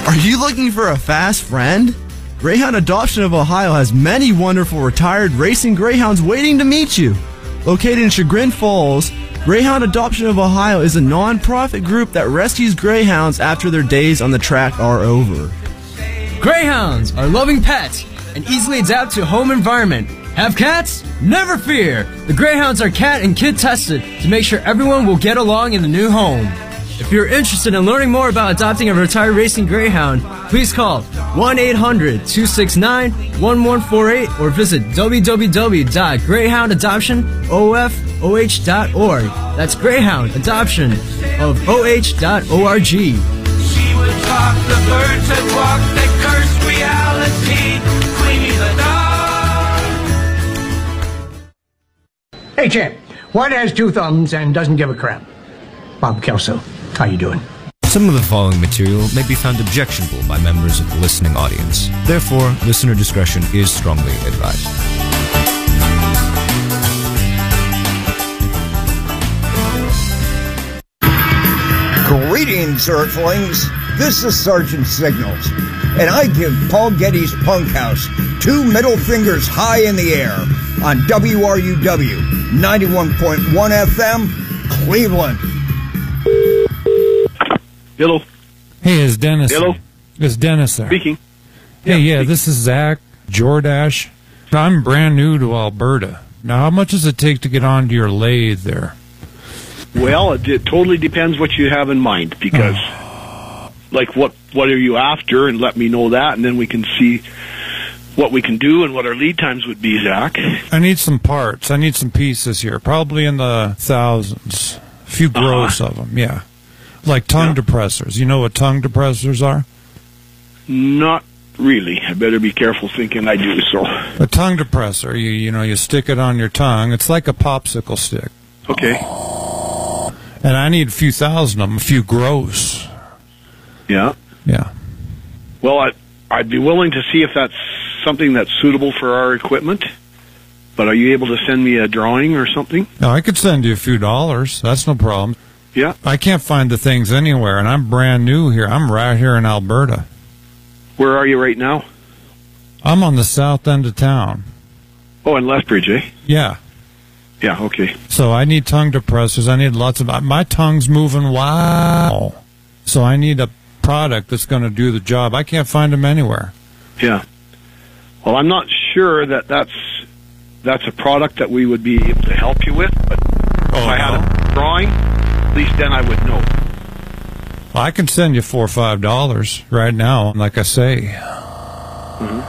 Are you looking for a fast friend? Greyhound Adoption of Ohio has many wonderful retired racing greyhounds waiting to meet you. Located in Chagrin Falls, Greyhound Adoption of Ohio is a non-profit group that rescues greyhounds after their days on the track are over. Greyhounds are loving pets and easily adapt to a home environment. Have cats? Never fear! The Greyhounds are cat and kid tested to make sure everyone will get along in the new home. If you're interested in learning more about adopting a retired racing greyhound, please call 1-800-269-1148 or visit www.greyhoundadoptionof.org. That's Greyhound Adoption of OH.org. She would talk, the birds that walk, that curse reality. Queenie the dog. Hey, champ. What has two thumbs and doesn't give a crap? Bob Kelso. How you doing? Some of the following material may be found objectionable by members of the listening audience. Therefore, listener discretion is strongly advised. Greetings, Earthlings. This is Sergeant Signals, and I give Paul Getty's Punk House 2 middle fingers high in the air on WRUW 91.1 FM, Cleveland. Hello. Hey, it's Dennis. Hello. It's Dennis there. Speaking. Hey, yeah, speaking. This is Zach Jordash. I'm brand new to Alberta. Now, how much does it take to get onto your lathe there? Well, it totally depends what you have in mind, because, like, what are you after, and let me know that, and then we can see what we can do and what our lead times would be, Zach. I need some parts. I need some pieces here, probably in the thousands. A few gross of them, yeah. Like tongue depressors. You know what tongue depressors are? Not really. I better be careful thinking I do so. A tongue depressor, you stick it on your tongue. It's like a popsicle stick. Okay. And I need a few thousand of them, a few gross. Yeah. Yeah. Well, I'd be willing to see if that's something that's suitable for our equipment. But are you able to send me a drawing or something? No, I could send you a few dollars. That's no problem. Yeah. I can't find the things anywhere, and I'm brand new here. I'm right here in Alberta. Where are you right now? I'm on the south end of town. Oh, in Lethbridge, eh? Yeah. Yeah, okay. So I need tongue depressors. I need lots of... My tongue's moving wild. So I need a product that's going to do the job. I can't find them anywhere. Yeah. Well, I'm not sure that's a product that we would be able to help you with, but if I had a drawing, at least then I would know. Well, I can send you $4 or $5 right now, like I say. Mm-hmm.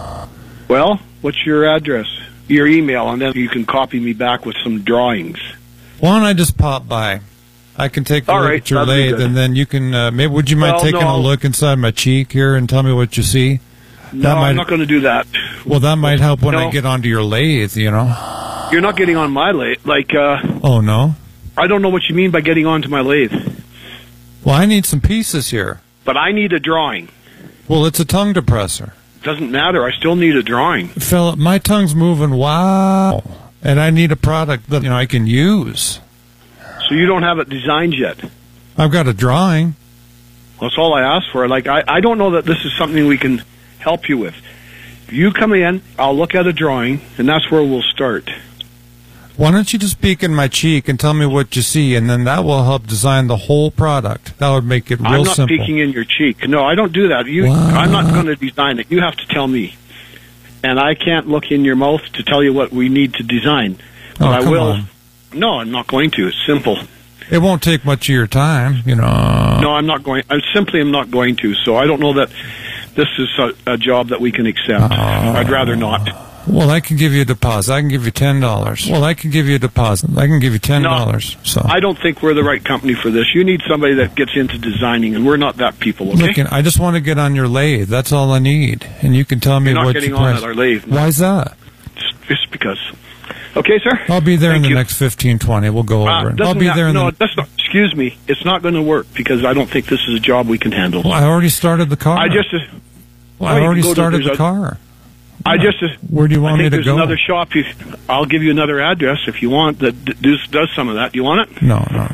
Well, what's your address? Your email, and then you can copy me back with some drawings. Why don't I just pop by? I can take a look at your lathe, and then you can... maybe would you mind taking a look inside my cheek here and tell me what you see? No, I'm not going to do that. Well, that might help when I get onto your lathe, you know. You're not getting on my lathe. Oh, no? I don't know what you mean by getting onto my lathe. Well, I need some pieces here. But I need a drawing. Well, it's a tongue depressor. Doesn't matter. I still need a drawing. Fella, my tongue's moving wild, and I need a product that I can use. So you don't have it designed yet? I've got a drawing. Well, that's all I asked for. I don't know that this is something we can help you with. If you come in, I'll look at a drawing, and that's where we'll start. Why don't you just peek in my cheek and tell me what you see, and then that will help design the whole product. That would make it real simple. I'm not peeking in your cheek. No, I don't do that. I'm not going to design it. You have to tell me. And I can't look in your mouth to tell you what we need to design. But I will. On. No, I'm not going to. It's simple. It won't take much of your time, No, I'm not going. I simply am not going to. So I don't know that this is a job that we can accept. I'd rather not. Well, I can give you a deposit. I can give you $10. Well, I can give you a deposit. I can give you $10. No, so I don't think we're the right company for this. You need somebody that gets into designing, and we're not that people, okay? Look, I just want to get on your lathe. That's all I need. And you can tell me You're what not getting you on at our lathe. No. Why is that? Just because. Okay, sir? I'll be there in the next 15-20. We'll go over it. I'll be there in that's not, excuse me. It's not going to work because I don't think this is a job we can handle. Well, I already started the car. I already started the car. Where do you want me to go? There's another shop. I'll give you another address if you want that does some of that. Do you want it? No.